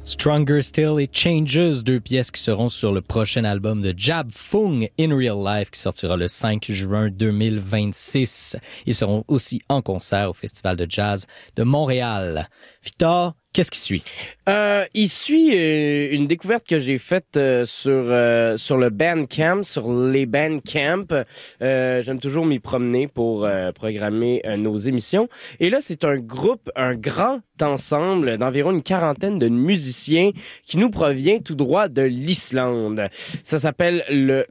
Stronger Still et Changes, deux pièces qui seront sur le prochain album de Jab Fung in Real Life qui sortira le 5 juin 2026. Ils seront aussi en concert au Festival de Jazz de Montréal. Victor, qu'est-ce qui suit? Il suit une découverte que j'ai faite sur le Bandcamp, sur les Bandcamp. J'aime toujours m'y promener pour programmer nos émissions. Et là, c'est un grand ensemble d'environ une quarantaine de musiciens qui nous provient tout droit de l'Islande. Ça s'appelle le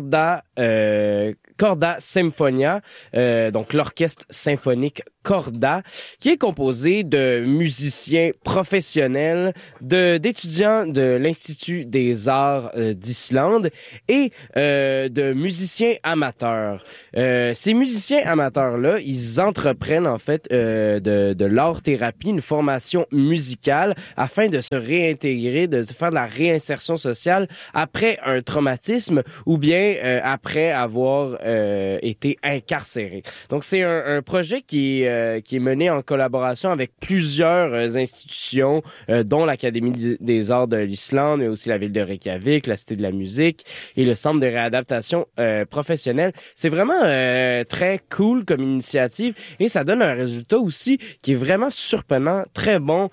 Korda Symphonia, donc l'orchestre symphonique Korda, qui est composé de musiciens professionnels, d'étudiants de l'Institut des Arts d'Islande et de musiciens amateurs. Ces musiciens amateurs-là, ils entreprennent en fait de l'art-thérapie, une formation musicale afin de se réintégrer, de faire de la réinsertion sociale après un traumatisme ou bien après avoir été incarcéré. Donc c'est un projet qui est mené en collaboration avec plusieurs institutions, dont l'Académie des Arts de l'Islande, mais aussi la ville de Reykjavik, la Cité de la musique et le Centre de réadaptation professionnelle. C'est vraiment très cool comme initiative et ça donne un résultat aussi qui est vraiment surprenant, très bon.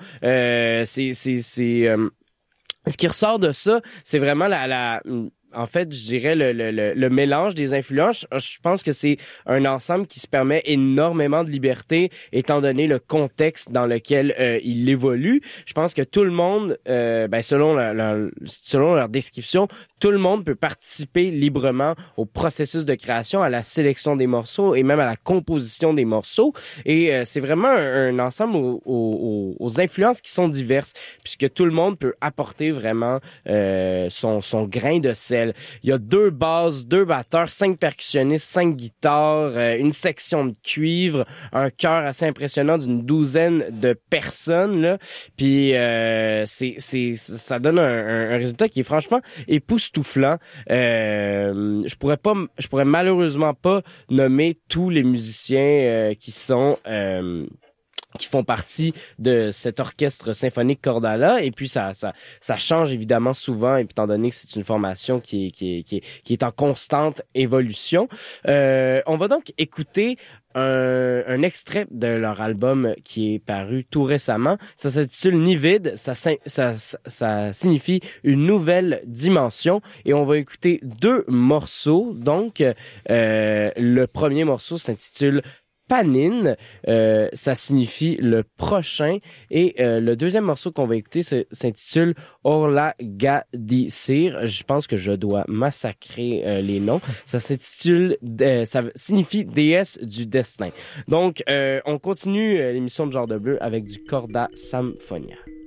Ce qui ressort de ça, c'est vraiment en fait, je dirais le mélange des influences. Je pense que c'est un ensemble qui se permet énormément de liberté, étant donné le contexte dans lequel il évolue. Je pense que tout le monde, selon leur description, tout le monde peut participer librement au processus de création, à la sélection des morceaux et même à la composition des morceaux. Et c'est vraiment un ensemble aux influences qui sont diverses, puisque tout le monde peut apporter vraiment son grain de sel. Il y a 2 basses, 2 batteurs, 5 percussionnistes, 5 guitares, une section de cuivre, un chœur assez impressionnant d'une 12aine de personnes là. Puis ça donne un résultat qui est franchement époustouflant. Je pourrais malheureusement pas nommer tous les musiciens qui font partie de cet orchestre symphonique Korda-là. Et puis, ça change évidemment souvent, étant donné que c'est une formation qui est en constante évolution. On va donc écouter un extrait de leur album qui est paru tout récemment. Ça s'intitule Nivid. Ça signifie une nouvelle dimension. Et on va écouter 2 morceaux. Donc, le premier morceau s'intitule Panin, ça signifie le prochain, et le deuxième morceau qu'on va écouter s'intitule Orla Gadisir. Je pense que je dois massacrer les noms. Ça signifie déesse du destin. Donc, on continue l'émission de Genre de Bleu avec du Korda Symphonia.